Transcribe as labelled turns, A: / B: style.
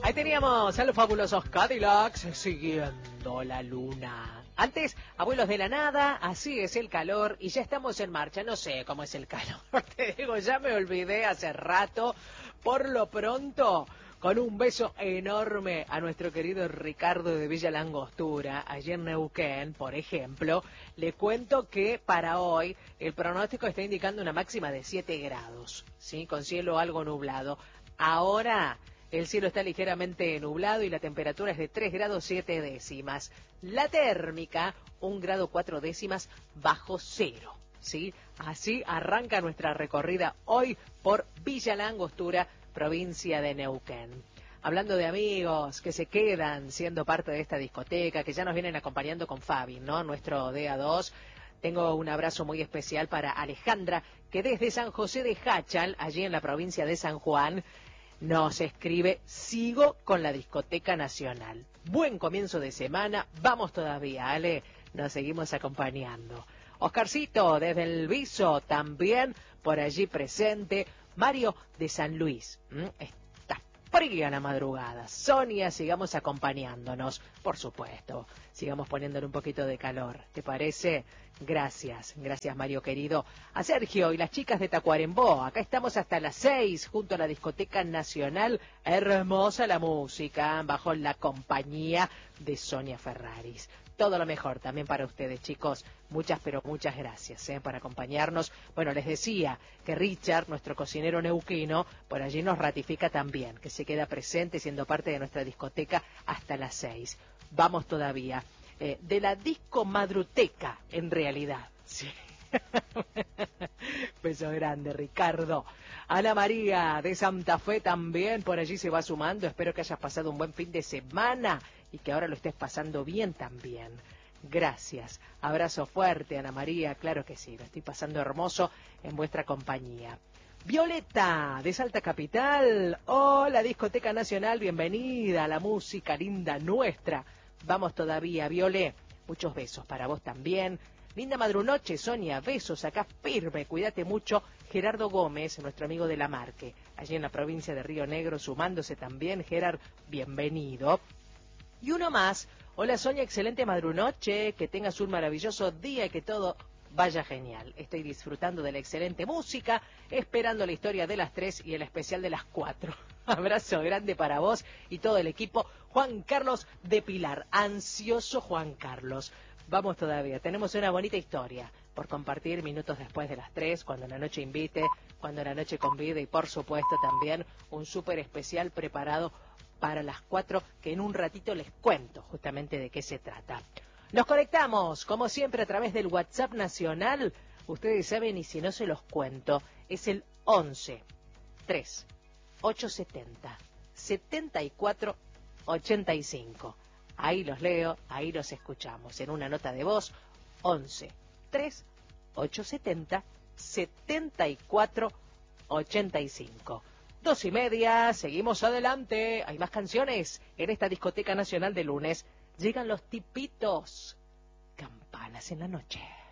A: Ahí teníamos a los fabulosos Cadillacs siguiendo la luna. Antes, Abuelos de la Nada, Así es el calor, y ya estamos en marcha. No sé cómo es el calor, te digo, ya me olvidé hace rato. Por lo pronto, con un beso enorme a nuestro querido Ricardo de Villa Langostura, allí en Neuquén, por ejemplo, le cuento que para hoy el pronóstico está indicando una máxima de 7 grados, ¿sí? Con cielo algo nublado. Ahora el cielo está ligeramente nublado y la temperatura es de 3 grados 7 décimas. La térmica, 1 grado 4 décimas bajo cero. ¿Sí? Así arranca nuestra recorrida hoy por Villa Langostura, provincia de Neuquén. Hablando de amigos que se quedan siendo parte de esta discoteca, que ya nos vienen acompañando con Fabi, ¿no? Nuestro DA2. Tengo un abrazo muy especial para Alejandra, que desde San José de Jáchal, allí en la provincia de San Juan, nos escribe: sigo con la discoteca nacional. Buen comienzo de semana, vamos todavía, Ale, nos seguimos acompañando. Oscarcito, desde el Viso, también por allí presente. Mario de San Luis, está fría la madrugada. Sonia, sigamos acompañándonos, por supuesto. Sigamos poniéndole un poquito de calor, ¿te parece? Gracias Mario querido. A Sergio y las chicas de Tacuarembó, acá estamos hasta las 6, junto a la discoteca nacional. Hermosa la música, bajo la compañía de Sonia Ferraris. Todo lo mejor también para ustedes, chicos. Muchas, pero muchas gracias por acompañarnos. Bueno, les decía que Richard, nuestro cocinero neuquino, por allí nos ratifica también, que se queda presente siendo parte de nuestra discoteca hasta las 6. Vamos todavía. De la disco madruteca, en realidad. Sí. Beso grande, Ricardo. Ana María de Santa Fe también por allí se va sumando. Espero que hayas pasado un buen fin de semana y que ahora lo estés pasando bien también. Gracias. Abrazo fuerte, Ana María. Claro que sí, lo estoy pasando hermoso en vuestra compañía. Violeta de Salta Capital. Hola, Discoteca Nacional, bienvenida a la música linda nuestra. Vamos todavía, Viole. Muchos besos para vos también. Linda madrunoche, Sonia. Besos acá firme. Cuídate mucho. Gerardo Gómez, nuestro amigo de La Marque, allí en la provincia de Río Negro, sumándose también. Gerard, bienvenido. Y uno más. Hola, Sonia. Excelente madrunoche. Que tengas un maravilloso día y que todo vaya genial. Estoy disfrutando de la excelente música, esperando la historia de las 3 y el especial de las 4. Abrazo grande para vos y todo el equipo. Juan Carlos de Pilar, ansioso Juan Carlos. Vamos todavía, tenemos una bonita historia por compartir minutos después de las 3, cuando la noche invite, cuando la noche convide y por supuesto también un súper especial preparado para las 4 que en un ratito les cuento justamente de qué se trata. Nos conectamos, como siempre, a través del WhatsApp nacional. Ustedes saben, y si no se los cuento, es el 11 3 870 74 85. Ahí los leo, ahí los escuchamos. En una nota de voz, 11 3 870 74 85. 2:30, seguimos adelante. Hay más canciones en esta discoteca nacional de lunes. Llegan los tipitos. Campanas en la noche.